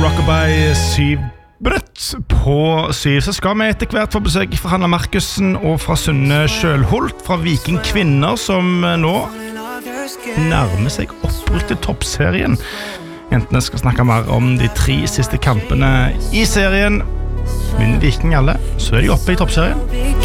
Rockabye 7 brøtt på 7. Så skal vi etter hvert få besøk fra Hanna Markussen og fra Sunne Kjølholt fra Viking Kvinner, som nå nærmer seg opprykk til toppserien. Jentene skal snakke mer om de 3 siste kampene i serien. Vinner Viking alle, så er de oppe i toppserien.